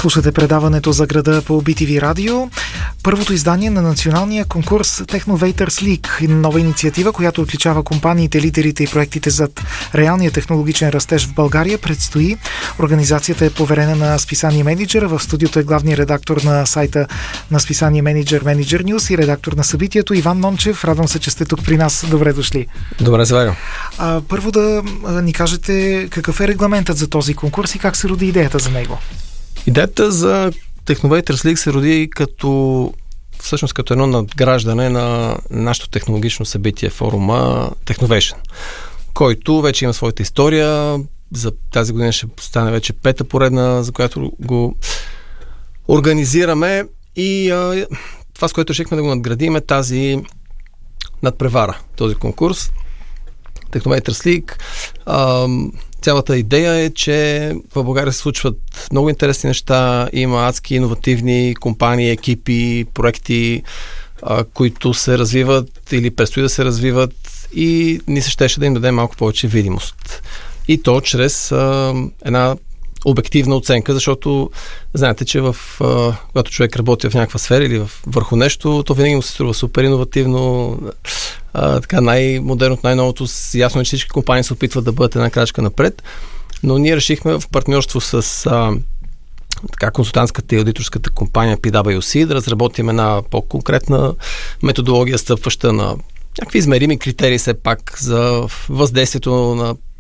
Слушате предаването за града по BTV Радио. Първото издание на националния конкурс Technovators League, нова инициатива, която отличава компаниите, лидерите и проектите зад реалния технологичен растеж в България, предстои. Организацията е поверена на списание Менеджера. В студиото е главният редактор на сайта на списание Менеджер News и редактор на събитието Иван Нончев. Радвам се, че сте тук при нас. Добре дошли. Добре, заварям. Първо да ни кажете какъв е регламентът за този конкурс и как се роди идеята за него. Идеята за Technovators League се роди като едно надграждане на нашето технологично събитие, форума Technovation, който вече има своята история. За тази година ще стане вече пета поредна, за която го организираме, и това, с което решихме да го надградим, е тази надпревара, този конкурс Technovators League. Цялата идея е, че в България се случват много интересни неща, има адски иновативни компании, екипи, проекти, които се развиват или предстои да се развиват, и ни се щеше да им даде малко повече видимост. И то чрез една обективна оценка, защото знаете, че когато човек работи в някаква сфера или върху нещо, то винаги му се струва супер иновативно, така най-модерното, най-новото. Ясно е, че всички компании се опитват да бъдат една крачка напред, но ние решихме в партньорство с консултантската и аудиторската компания PwC да разработим една по-конкретна методология, стъпваща на някакви измерими критерии все пак за въздействието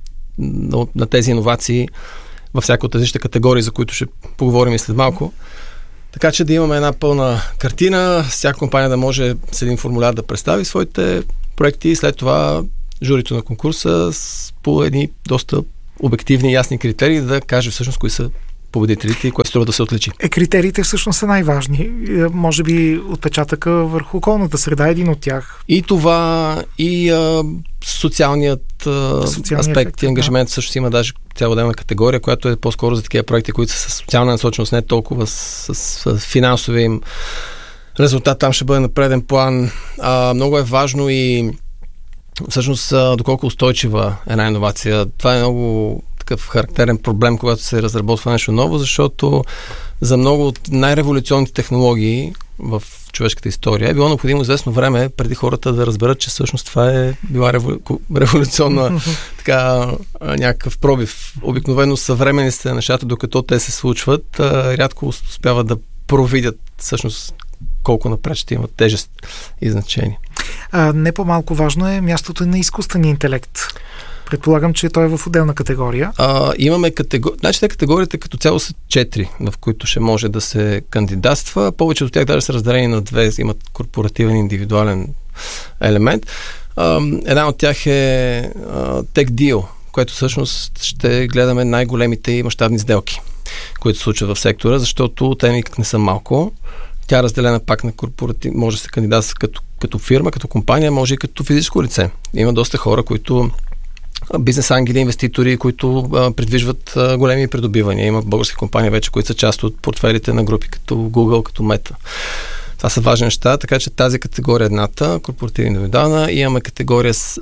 на тези иновации във всяка от различните категории, за които ще поговорим и след малко. Така че да имаме една пълна картина, всяка компания да може с един формуляр да представи своите проекти и след това журито на конкурса по едни доста обективни и ясни критерии да каже всъщност кои са победителите и кое струва да се отличи. Критериите всъщност са най-важни. Може би отпечатъка върху околната среда е един от тях. И това, и социалният аспект и ангажимент, също има даже цяла отделна категория, която е по-скоро за такива проекти, които са с социална насоченост, не толкова с финансовия им резултат. Там ще бъде на преден план. Много е важно и всъщност доколко устойчива една иновация. Това е много такъв характерен проблем, когато се разработва нещо ново, защото за много от най-революционните технологии в човешката история е било необходимо известно време преди хората да разберат, че всъщност това е била революционна някакъв пробив. Обикновено съвременните нещата, докато те се случват, рядко успяват да провидят всъщност колко напред ще имат тежест и значение. Не по-малко важно е мястото на изкуствения интелект. Предполагам, че той е в отделна категория. Имаме категории. Значи категориите като цяло са 4, в които ще може да се кандидатства. Повече от тях даже са разделени на 2, имат корпоративен и индивидуален елемент. Една от тях е Tech Deal, което всъщност ще гледаме най-големите и мащабни сделки, които се случват в сектора, защото те никак не са малко. Тя е разделена пак на корпоратив, може да се кандидатства като фирма, като компания, може и като физическо лице. Има доста хора, които бизнес ангели, инвеститори, които предвижват големи придобивания. Има български компании вече, които са част от портфелите на групи като Google, като Meta. Това са важни неща, така че тази категория е едната, корпоративна индивидуална. Имаме категория с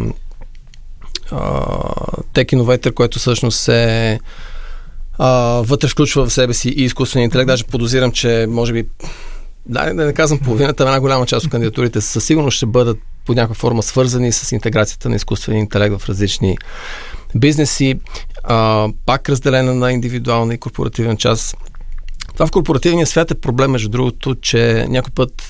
Tech Innovator, което всъщност вътре включва в себе си и изкуствен интелект. Даже подозирам, че може би, да не казвам половината, една голяма част от кандидатурите със сигурност ще бъдат по някаква форма свързани с интеграцията на изкуствения интелект в различни бизнеси. Пак разделена на индивидуална и корпоративна част. Това в корпоративния свят е проблем, между другото, че някой път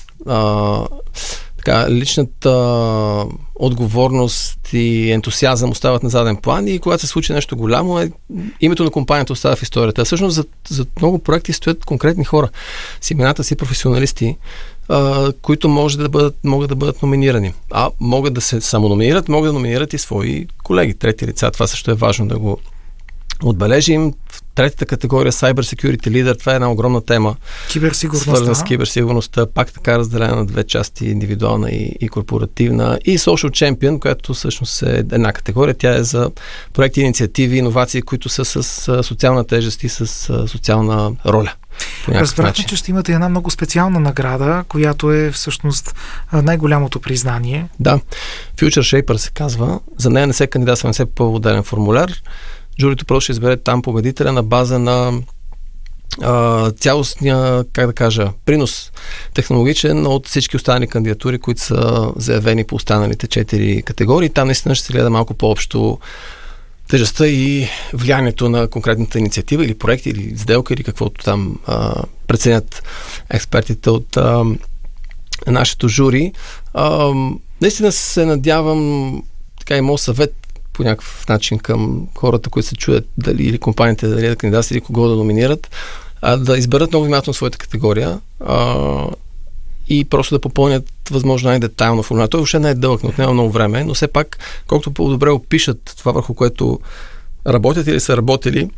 личната отговорност и ентусиазъм остават на заден план и когато се случи нещо голямо, името на компанията остава в историята. Всъщност за много проекти стоят конкретни хора с имената си, професионалисти, които могат да бъдат номинирани. Могат да се самономинират, могат да номинират и свои колеги, трети лица. Това също е важно да го отбележим. В третата категория Cyber Security Leader, това е една огромна тема. Свързана с киберсигурността, пак така разделена на 2 части, индивидуална и корпоративна. И Social Champion, която всъщност е една категория. Тя е за проекти, инициативи, иновации, които са с социална тежест и с социална роля. Разбрахме, че ще имате една много специална награда, която е всъщност най-голямото признание. Да. Future Shaper се казва. За нея не се кандидатства, не се попълва отделен формуляр. Журито просто ще избере там победителя на база на цялостния, как да кажа, принос технологичен от всички останали кандидатури, които са заявени по останалите 4 категории. Там наистина ще се гледа малко по-общо тежестта и влиянието на конкретната инициатива или проект, или сделка, или каквото там преценят експертите от нашето жури. Наистина се надявам, така и моят съвет по някакъв начин към хората, които се чуят дали или компаниите дали да кандидатстват или кого да номинират, да изберат много внимателно своята категория и просто да попълнят възможно най-детайлно формуляр. Той въобще не е дълъг, не отнема много време, но все пак, колкото по-добре опишат това, върху което работят или са работили,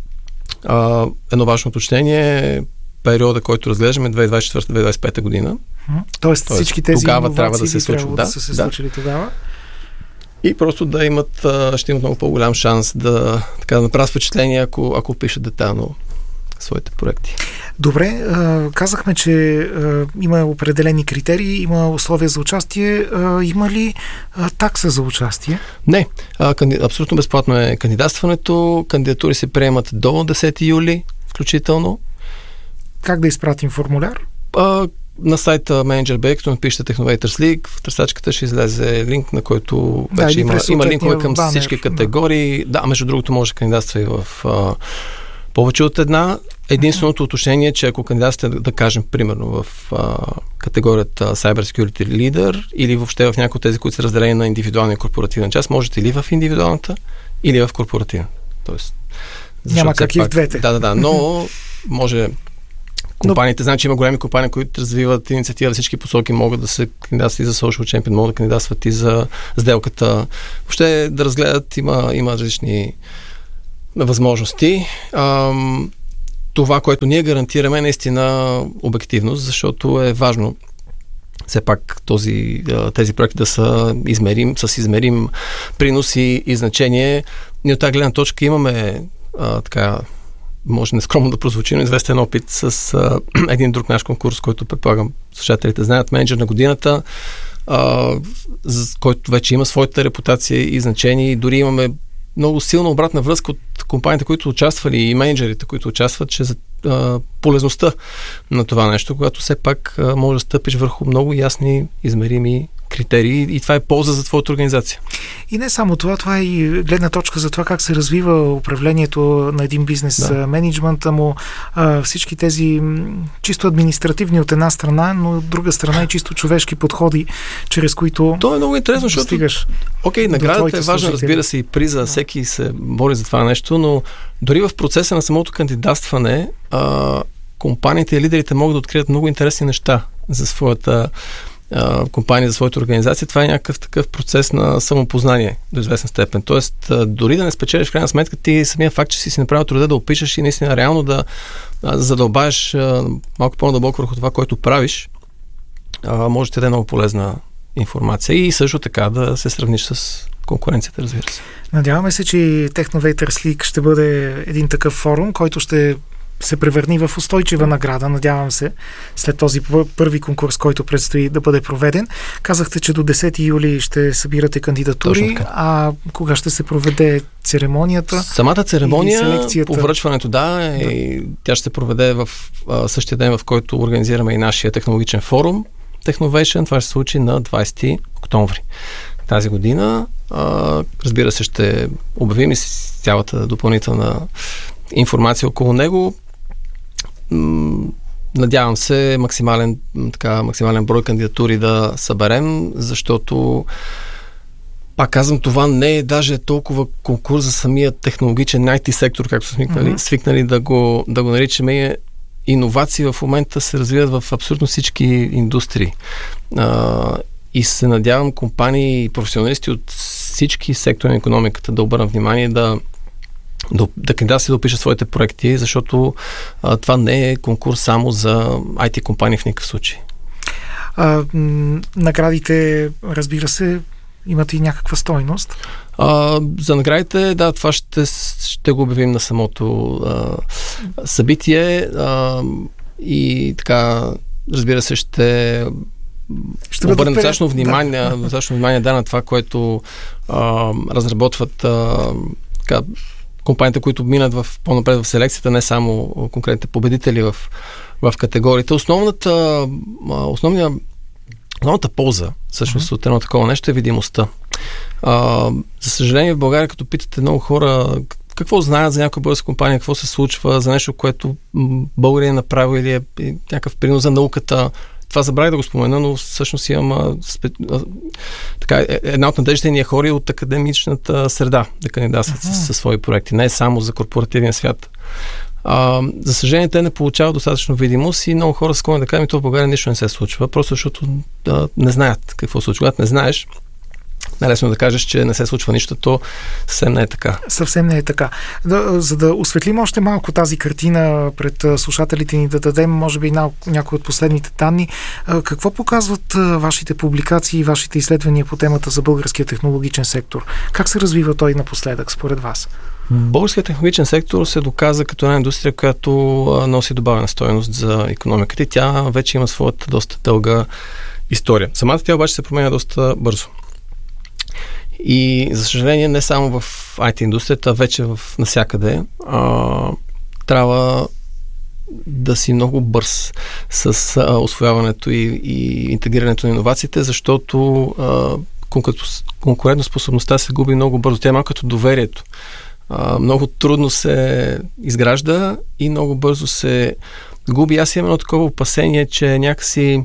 едно важно уточнение е периода, който разглеждаме 2024-2025 година. Тоест всички тези тогава трябва да се случват. Да се случили тогава. И просто да имат, ще имат много по-голям шанс да направят впечатление, ако пишат детайлно своите проекти. Добре, казахме, че има определени критерии, има условия за участие. Има ли такса за участие? Не. Абсолютно безплатно е кандидатстването. Кандидатури се приемат до 10 юли включително. Как да изпратим формуляр? На сайта Manager.bg, като напишете Technovators League, в търсачката ще излезе линк, на който вече има линкове към всички категории. Да, между другото може да кандидатства и в повече от една. Единственото уточнение е, че ако кандидатствате, да кажем, примерно в категорията Cyber Security Leader или въобще в някои от тези, които са разделени на индивидуална и корпоративна част, можете или в индивидуалната, или в корпоративна. Тоест, няма как и в двете. Да, но може компаниите, знаят, че има големи компании, които развиват инициатива в всички посоки, могат да се кандидатстват и за Social Champion, могат да кандидатстват и за сделката. Въобще да разгледат, има различни възможности. Това, което ние гарантираме, е наистина обективност, защото е важно все пак тези проекти да са с измерим принос и значение. Ние от тази гледна точка имаме може нескромно да прозвучи, но известен опит с един друг наш конкурс, който предполагам слушателите знаят, Менеджер на годината, който вече има своята репутация и значение, и дори имаме много силна обратна връзка от компаниите, които участвали, и менеджерите, които участват, че за полезността на това нещо, когато все пак може да стъпиш върху много ясни, измерими критерии, и това е полза за твоята организация. И не само това е и гледна точка за това как се развива управлението на един бизнес, менеджмента му, всички тези чисто административни от една страна, но от друга страна и чисто човешки подходи, чрез които то е много интересно, защото наградата е важна, разбира се, и приза, всеки се бори за това нещо, но дори в процеса на самото кандидатстване компаниите и лидерите могат да открият много интересни неща за своята компания, за своята организация. Това е някакъв такъв процес на самопознание до известна степен. Тоест, дори да не спечелиш в крайна сметка, ти самия факт, че си направил труда да опишеш и наистина реално да задълбаеш малко по-надълбоко върху това, което правиш, може да ти даде много полезна информация и също така да се сравниш с конкуренцията, разбира се. Надяваме се, че Technovators League ще бъде един такъв форум, който ще се превърни в устойчива награда, надявам се, след този първи конкурс, който предстои да бъде проведен. Казахте, че до 10 юли ще събирате кандидатури, а кога ще се проведе церемонията? Самата церемония по връчването, тя ще се проведе в същия ден, в който организираме и нашия технологичен форум Technovation. Това ще се случи на 20 октомври тази година. Разбира се, ще обявим и цялата допълнителна информация около него. Надявам се максимален брой кандидатури да съберем, защото пак казвам, това не е даже толкова конкурс за самия технологичен IT сектор, както сме свикнали да го наричаме. Иновации в момента се развиват в абсолютно всички индустрии. И се надявам компании и професионалисти от всички сектори на икономиката да обърнат внимание да кандидатстват да опишат своите проекти, защото това не е конкурс само за IT компании в никакъв случай. Наградите, разбира се, имат и някаква стойност? За наградите, това ще го обявим на самото събитие и така, разбира се, ще обърнем достатъчно внимание на това, което разработват компаниите, които минат по-напред в селекцията, не само конкретните победители в категориите. Основната полза, всъщност, от едно такова нещо е видимостта. За съжаление, в България, като питате много хора какво знаят за някоя българска компания, какво се случва, за нещо, което българин е направил или е някакъв принос за науката, това забравих да го спомена, но всъщност имам една от надеждите ни е хора от академичната среда да кандидатстват със свои проекти. Не само за корпоративния свят. За съжаление, те не получават достатъчно видимост и много хора са склонни да кажем, то в България нищо не се случва, просто защото не знаят какво се случва. Когато не знаеш, най-лесно да кажеш, че не се случва нищо, то съвсем не е така. Съвсем не е така. За да осветлим още малко тази картина пред слушателите ни, да дадем, може би, някои от последните данни, какво показват вашите публикации и вашите изследвания по темата за българския технологичен сектор? Как се развива той напоследък, според вас? Българският технологичен сектор се доказа като една индустрия, която носи добавена стойност за икономиката и тя вече има своята доста дълга история. Самата тя обаче се променя доста бързо. И, за съжаление, не само в IT-индустрията, вече навсякъде трябва да си много бърз с усвояването и интегрирането на иновациите, защото конкурентоспособността се губи много бързо. Тя е малко като доверието. Много трудно се изгражда и много бързо се губи. Аз имам едно такова опасение, че някакси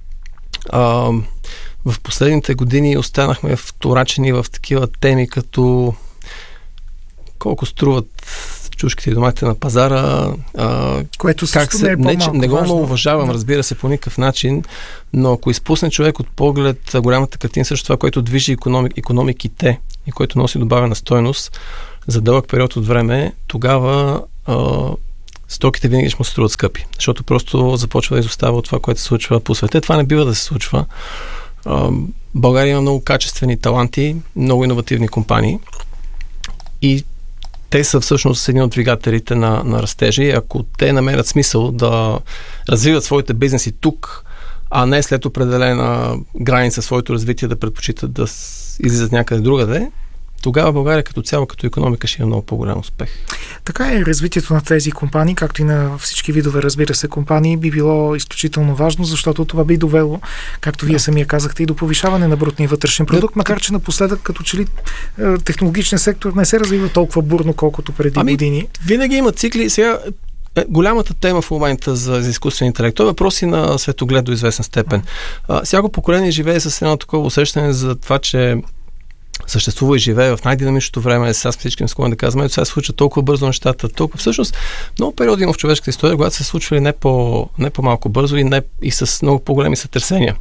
в последните години останахме вторачени в такива теми, като колко струват чушките и доматите на пазара. Което също не е по-малко не го важно. уважавам, разбира се, по никакъв начин, но ако изпусне човек от поглед голямата картина, също това, което движи икономиките и което носи добавена стойност за дълъг период от време, тогава стоките винаги ще му струват скъпи, защото просто започва да изостава от това, което се случва по света. Това не бива да се случва. България има много качествени таланти, много иновативни компании и те са всъщност един от двигателите на растежа и ако те намерят смисъл да развиват своите бизнеси тук, а не след определена граница своето развитие да предпочитат да излизат някъде другаде, тогава България като цяло, като икономика ще има много по-голям успех. Така е, развитието на тези компании, както и на всички видове, разбира се, компании, би било изключително важно, защото това би довело, както вие самия казахте, и до повишаване на брутния вътрешен продукт, макар че напоследък, като че ли технологичният сектор не се развива толкова бурно, колкото преди години. Винаги има цикли. Сега голямата тема в момента за изкуствен интелект е въпроси на светоглед до известна степен. Всяко поколение живее с едно такова усещане за това, че съществува и живее в най-динамичното време. Сега всички склонни да казваме, че сега се случва толкова бързо нещата, толкова. Всъщност, много периоди има в човешката история, когато се случвали не по-малко бързо и с много по-големи сътресения.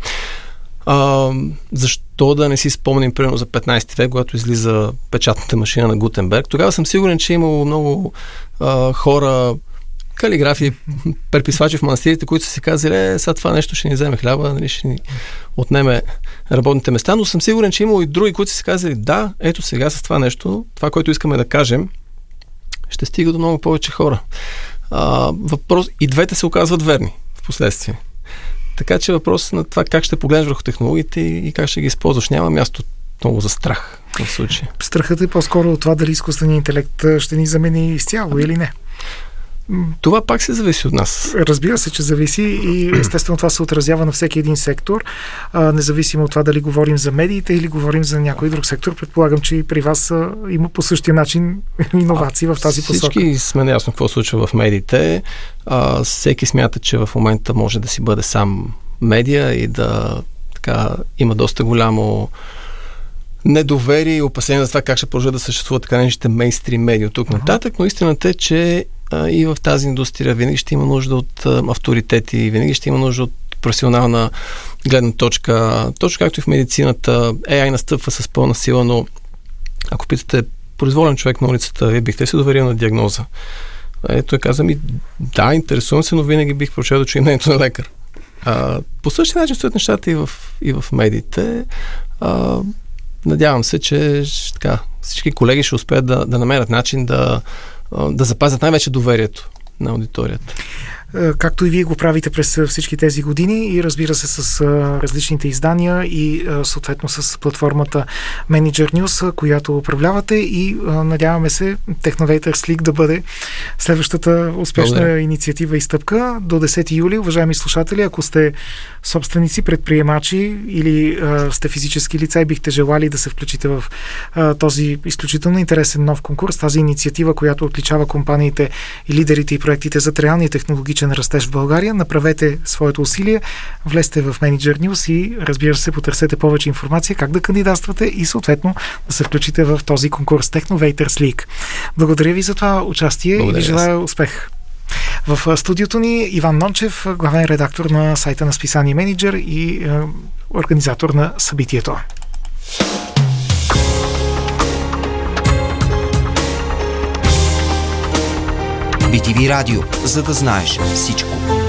Защо да не си спомним, примерно, за 15 век, когато излиза печатната машина на Гутенберг? Тогава съм сигурен, че имало много хора, калиграфи, преписвачи в манастирите, които са си казали, сега това нещо ще ни вземе хляба, нали, ще ни отнеме работните места, но съм сигурен, че имало и други, които са си казали, да, ето сега с това нещо, това, което искаме да кажем, ще стига до много повече хора. Въпрос, и двете се оказват верни в последствие. Така че въпрос на това как ще погледнеш върху технологиите и как ще ги използваш. Няма място много за страх в случая. Страхът е по-скоро от това дали изкуственият интелект ще ни замени изцяло или не. Това пак се зависи от нас. Разбира се, че зависи и естествено това се отразява на всеки един сектор, независимо от това дали говорим за медиите или говорим за някой друг сектор. Предполагам, че и при вас има по същия начин иновации в тази посока. Всички сме наясно какво случва в медиите. Всеки смята, че в момента може да си бъде сам медия и да има доста голямо недоверие и опасение за това как ще продължат да съществуват така наречените мейнстрим медии от тук нататък, но истината е, че и в тази индустрия винаги ще има нужда от авторитети, винаги ще има нужда от професионална гледна точка. Точно както и в медицината, AI настъпва с пълна сила, но ако питате произволен човек на улицата, вие бихте се доверил на диагноза. Той каза ми, да, интересувам се, но винаги бих прочел да чуя мнението на лекар. По същия начин стоят нещата и в медиите. Надявам се, че всички колеги ще успеят да намерят начин да запазят най-вече доверието на аудиторията. както и вие го правите през всички тези години и разбира се с различните издания и съответно с платформата Manager News, която управлявате, и надяваме се Technovators League да бъде следващата успешна инициатива и стъпка. До 10 юли, уважаеми слушатели, ако сте собственици, предприемачи или сте физически лица и бихте желали да се включите в този изключително интересен нов конкурс, тази инициатива, която отличава компаниите и лидерите и проектите за реалния технологичен растеж в България, направете своето усилие, влезте в Manager News и разбира се, потърсете повече информация как да кандидатствате и съответно да се включите в този конкурс Technovators League. Благодаря ви за това участие и ви желая успех. В студиото ни Иван Нончев, главен редактор на сайта на списание Менеджер и организатор на събитието. BTV Радио, за да знаеш всичко.